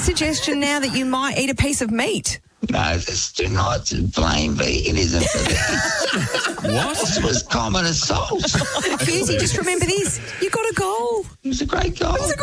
suggestion now that you might eat a piece of meat. No, do not blame veganism for this. What? This was common assault. Fusey, just remember this. You got a goal. It was a great goal. It was a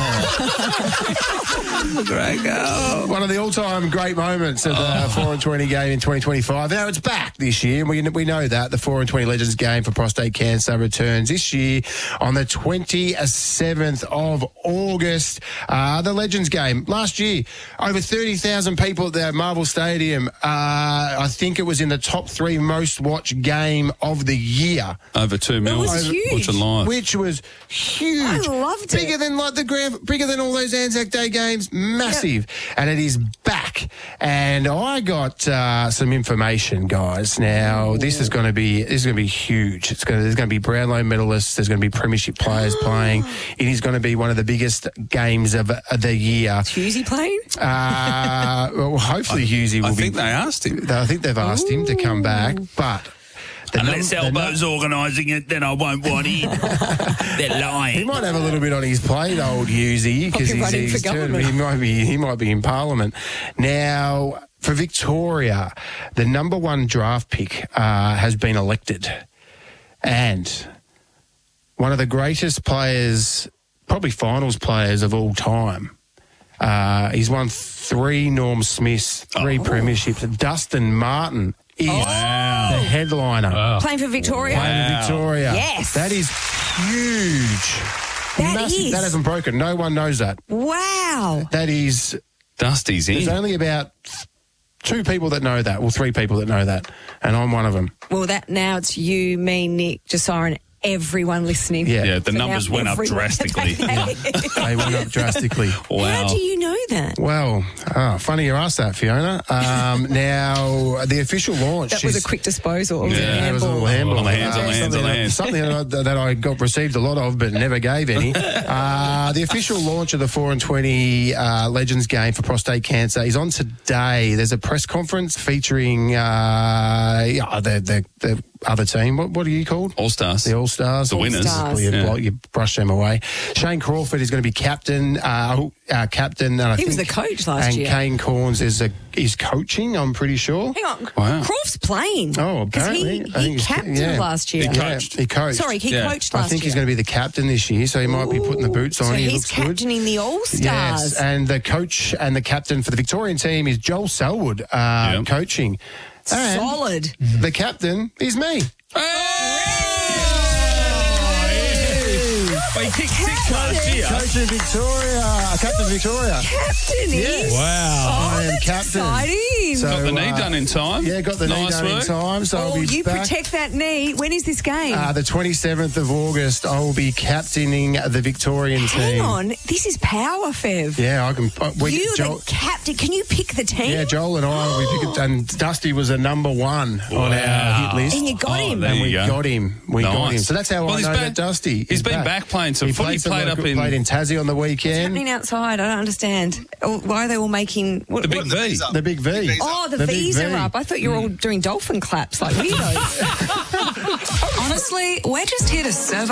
great goal. One of the all-time great moments of the 4 and 20 game in 2025. Now it's back this year. We know that. The 4 and 20 Legends game for prostate cancer returns this year on the 27th of August. The Legends game. Last year, over 30,000 people at the Marvel Stadium. I think it was in the top 3 most watched game of the year. Over 2 million. That was huge. Watching live. Which was huge. I loved it. Bigger than bigger than all those Anzac Day games. Massive. Yep. And it is back. And I got some information, guys. Now, this is going to be huge. There's going to be Brownlow medalists. There's going to be premiership players playing. It is going to be one of the biggest games of the year. Is Husey playing? Well, hopefully Husey will be. I think they asked him. I think they've asked him to come back, but. Unless Elbo's organising it, then I won't want him. They're lying. He might have a little bit on his plate, old Husey, because he might be in Parliament. Now, for Victoria, the number 1 draft pick has been elected. And one of the greatest players, probably finals players of all time, he's won 3 Norm Smiths, 3 premierships. Dustin Martin is the headliner. Playing for Victoria? Playing for Victoria. Yes. That is huge. That hasn't broken. No one knows that. Wow. That is... Dusty's in. There's only about 2 people that know that. Well, 3 people that know that. And I'm one of them. Well, now it's you, me, Nick, Josiah, and everyone listening. Yeah, the numbers went up drastically. They went up drastically. Wow. How do you know that? Well, funny you asked that, Fiona. Now, the official launch That was a quick disposal. Yeah, it was a little handball. On the hands. Something that I received a lot of but never gave any. The official launch of the 4 and 20 Legends game for prostate cancer is on today. There's a press conference featuring the other team. What are you called? All-Stars. The All-Stars. The winners. You brush them away. Shane Crawford is going to be captain. He was the coach last year. And Kane Corns is coaching, I'm pretty sure. Hang on. Wow. Croft's playing. Oh, apparently. He captained last year. He coached. He coached. Sorry, he coached last year. I think he's going to be the captain this year, so he might be putting the boots on. So he he's looks captaining good. the All-Stars. Yes, and the coach and the captain for the Victorian team is Joel Selwood coaching. And solid. The captain is me. He kicked 6 last year. Captain Victoria. Captain is? Wow. I am that's captain. Exciting. So, Got the knee done in time. Yeah, got the knee done in time. So I'll be you back. protect that knee. When is this game? The 27th of August, I will be captaining the Victorian team. Hang on. This is power, Fev. Yeah, I can. You're the captain. Can you pick the team? Yeah, Joel and I, we picked it, and Dusty was a number 1 on our hit list. And you got him. there And you we go. got him. We got him. So that's how I he's know back- that Dusty He's is been back playing some He footy. Played in Tassie on the What's weekend. happening outside? I don't understand. Why are they all making... The big V. The big V. Oh, the big V's V. are up. I thought you were all doing dolphin claps like weirdos. Honestly, we're just here to serve